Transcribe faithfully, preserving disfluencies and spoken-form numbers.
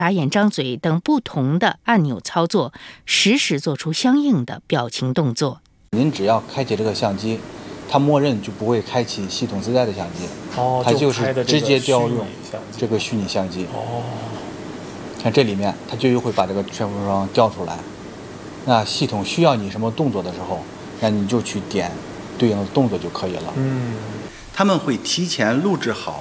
眨眼、张嘴等不同的按钮操作，实时做出相应的表情动作。 您只要开启这个相机，它默认就不会开启系统自带的相机， 哦， 它就是直接调用这个虚拟相机。 哦， 看这里面，它就又会把这个全服装调出来。那系统需要你什么动作的时候，那你就去点对应的动作就可以了。 嗯， 他们会提前录制好